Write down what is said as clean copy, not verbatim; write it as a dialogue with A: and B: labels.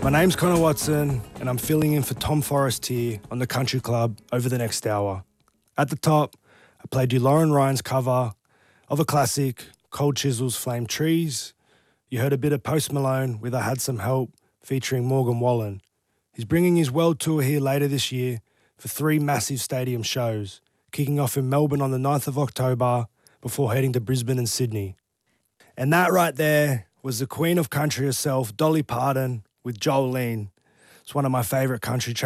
A: My name's Connor Watson, and I'm filling in for Tom Forrest here on the Country Club over the next hour. At the top, I played you Lauren Ryan's cover of a classic, Cold Chisel's Flame Trees. You heard a bit of Post Malone with I Had Some Help featuring Morgan Wallen. He's bringing his world tour here later this year for 3 massive stadium shows, kicking off in Melbourne on the 9th of October before heading to Brisbane and Sydney. And that right there was the Queen of Country herself, Dolly Parton, with Jolene. It's one of my favourite country tracks